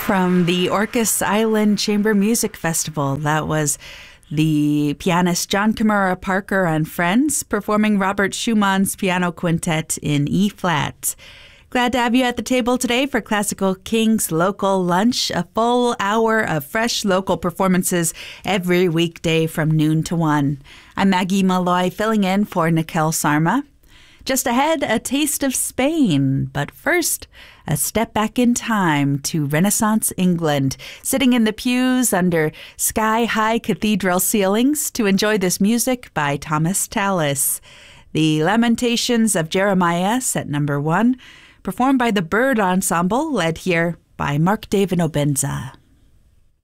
from the Orcas Island Chamber Music Festival. That was the pianist John Kimura Parker and friends performing Robert Schumann's piano quintet in E-flat. Glad to have you at the table today for Classical Kings Local Lunch, a full hour of fresh local performances every weekday from noon to 1. I'm Maggie Malloy, filling in for Nikhil Sarma. Just ahead, a taste of Spain. But first, a step back in time to Renaissance England, sitting in the pews under sky-high cathedral ceilings to enjoy this music by Thomas Tallis. The Lamentations of Jeremiah, set number 1, performed by the Bird Ensemble, led here by Mark David Obenza.